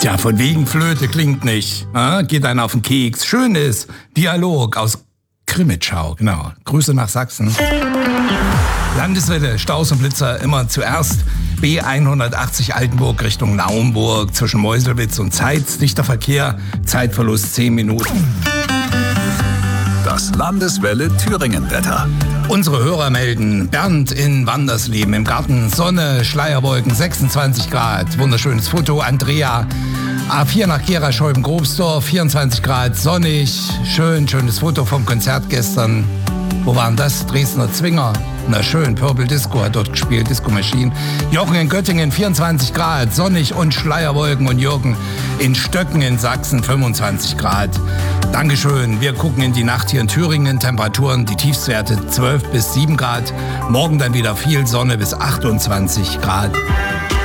Ja, von wegen Flöte klingt nicht. Geht einen auf den Keks. Schönes Dialog aus Krimitschau, genau. Grüße nach Sachsen. Landeswelle, Staus und Blitzer immer zuerst. B180 Altenburg Richtung Naumburg zwischen Meuselwitz und Zeitz. Dichter Verkehr, Zeitverlust 10 Minuten. Das Landeswelle Thüringen-Wetter. Unsere Hörer melden, Bernd in Wandersleben im Garten, Sonne, Schleierwolken, 26 Grad, wunderschönes Foto. Andrea, A4 nach Gera, Scheuben-Grobsdorf, 24 Grad, sonnig, schönes Foto vom Konzert gestern. Wo waren das? Dresdner Zwinger. Na schön, Purple Disco hat dort gespielt, Disco Machine. Jochen in Göttingen, 24 Grad, sonnig und Schleierwolken. Und Jürgen in Stöcken in Sachsen, 25 Grad. Dankeschön. Wir gucken in die Nacht hier in Thüringen. Temperaturen, die Tiefstwerte 12 bis 7 Grad. Morgen dann wieder viel Sonne bis 28 Grad.